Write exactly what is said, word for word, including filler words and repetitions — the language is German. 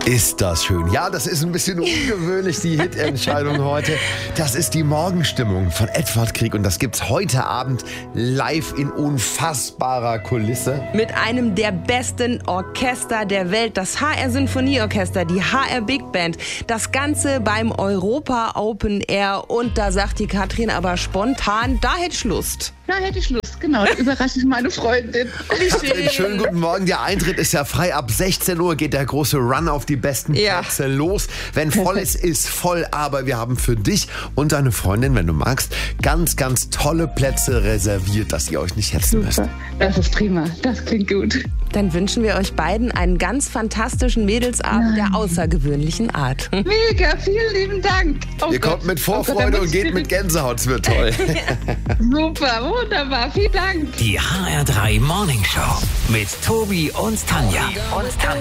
Ist das schön. Ja, das ist ein bisschen ungewöhnlich, die Hit-Entscheidung heute. Das ist die Morgenstimmung von Edward Grieg und das gibt's heute Abend live in unfassbarer Kulisse. Mit einem der besten Orchester der Welt, das H R Sinfonieorchester, die H R Big Band. Das Ganze beim Europa Open Air und da sagt die Katrin aber spontan, da hätte ich Lust. Da hätte ich Lust, genau. Da überrasche ich meine Freundin. Wie schön. Schönen guten Morgen. Der Eintritt ist ja frei. Ab sechzehn Uhr geht der große Run auf die besten Ja. Plätze los. Wenn voll ist, ist voll. Aber wir haben für dich und deine Freundin, wenn du magst, ganz, ganz tolle Plätze reserviert, dass ihr euch nicht hetzen müsst. Super. Das ist prima. Das klingt gut. Dann wünschen wir euch beiden einen ganz fantastischen Mädelsabend der außergewöhnlichen Art. Mega, vielen lieben Dank. Oh Ihr Gott. kommt mit Oh Gott, Vorfreude da und muss geht ich- mit Gänsehaut. Es wird toll. Super, wunderbar. Vielen Dank. Die H R drei Morning Show mit Tobi und Tanja. Und Tanja.